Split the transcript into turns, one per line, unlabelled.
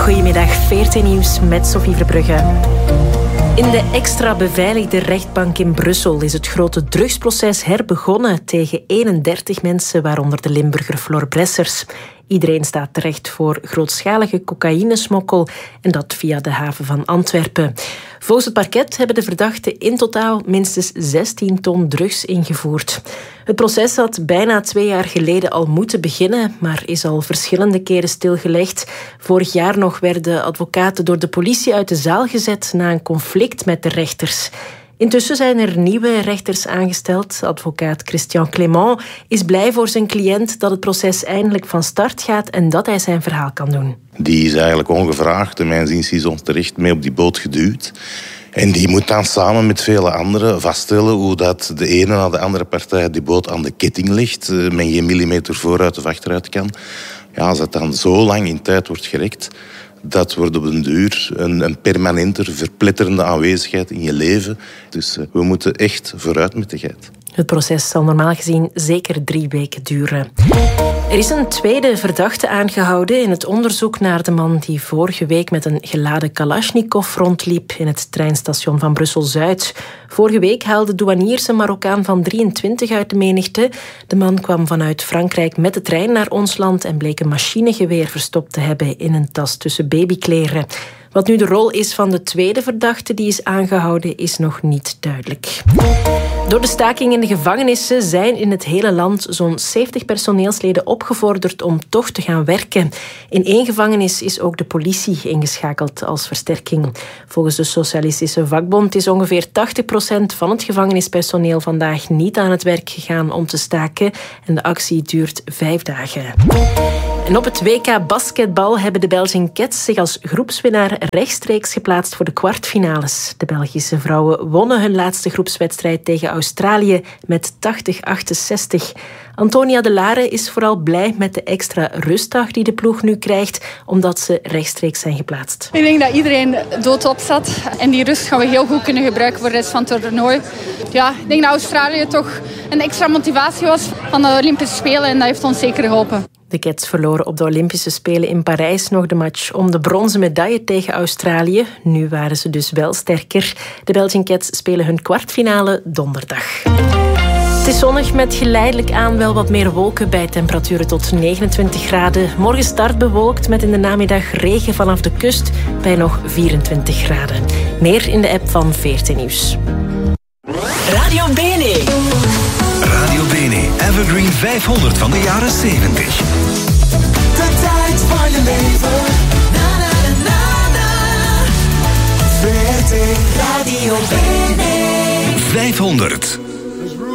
Goedemiddag, VRT Nieuws met Sophie Verbrugge. In de extra beveiligde rechtbank in Brussel is het grote drugsproces herbegonnen tegen 31 mensen, waaronder de Limburger Floor Bressers. Iedereen staat terecht voor grootschalige cocaïnesmokkel en dat via de haven van Antwerpen. Volgens het parket hebben de verdachten in totaal minstens 16 ton drugs ingevoerd. Het proces had bijna 2 jaar geleden al moeten beginnen, maar is al verschillende keren stilgelegd. Vorig jaar nog werden advocaten door de politie uit de zaal gezet na een conflict met de rechters. Intussen zijn er nieuwe rechters aangesteld. Advocaat Christian Clément is blij voor zijn cliënt dat het proces eindelijk van start gaat en dat hij zijn verhaal kan doen.
Die is eigenlijk ongevraagd, en mijn zin is onterecht mee op die boot geduwd. En die moet dan samen met vele anderen vaststellen hoe dat de ene na de andere partij die boot aan de ketting ligt, men geen millimeter vooruit of achteruit kan. Ja, als dat dan zo lang in tijd wordt gerekt, dat wordt op den duur een permanenter, verpletterende aanwezigheid in je leven. Dus we moeten echt vooruit met de geit.
Het proces zal normaal gezien zeker 3 weken duren. Er is een tweede verdachte aangehouden in het onderzoek naar de man die vorige week met een geladen Kalashnikov rondliep in het treinstation van Brussel-Zuid. Vorige week haalde douaniers een Marokkaan van 23 uit de menigte. De man kwam vanuit Frankrijk met de trein naar ons land en bleek een machinegeweer verstopt te hebben in een tas tussen babykleren. Wat nu de rol is van de tweede verdachte die is aangehouden, is nog niet duidelijk. Door de staking in de gevangenissen zijn in het hele land zo'n 70 personeelsleden opgevorderd om toch te gaan werken. In 1 gevangenis is ook de politie ingeschakeld als versterking. Volgens de Socialistische Vakbond is ongeveer 80% van het gevangenispersoneel vandaag niet aan het werk gegaan om te staken. En de actie duurt 5 dagen. En op het WK basketbal hebben de Belgian Cats zich als groepswinnaar rechtstreeks geplaatst voor de kwartfinales. De Belgische vrouwen wonnen hun laatste groepswedstrijd tegen Australië met 80-68. Antonia de Lare is vooral blij met de extra rustdag die de ploeg nu krijgt, omdat ze rechtstreeks zijn geplaatst.
Ik denk dat iedereen doodop zat en die rust gaan we heel goed kunnen gebruiken voor de rest van het toernooi. Ja, ik denk dat Australië toch een extra motivatie was van de Olympische Spelen en dat heeft ons zeker geholpen.
De Cats verloren op de Olympische Spelen in Parijs nog de match om de bronzen medaille tegen Australië. Nu waren ze dus wel sterker. De Belgian Cats spelen hun kwartfinale donderdag. Het is zonnig met geleidelijk aan wel wat meer wolken bij temperaturen tot 29 graden. Morgen start bewolkt met in de namiddag regen vanaf de kust bij nog 24 graden. Meer in de app van VRT Nieuws.
Radio Bene.
Radio Bene Evergreen 500 van de jaren 70.
De tijd van je leven. Na na na na. VRT Radio Bene.
500.